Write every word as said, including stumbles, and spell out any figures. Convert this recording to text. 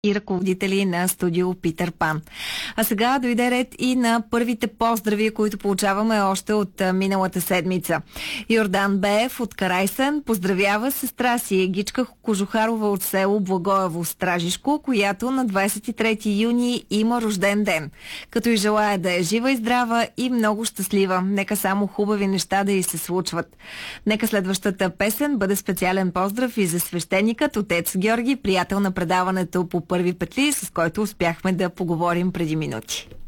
и ръководители на студио Питър Пан. А сега дойде ред и на първите поздрави, които получаваме още от миналата седмица. Йордан Беев от Карайсен поздравява сестра си Егичка Кожухарова от село Благоево, Стражишко, която на двадесет и трети юни има рожден ден. Като и желая да е жива и здрава и много щастлива. Нека само хубави неща да й се случват. Нека следващата песен бъде специален поздрав и за свещеникът отец Георги, приятел на предаването по първи петли, с който успяхме да поговорим преди минути.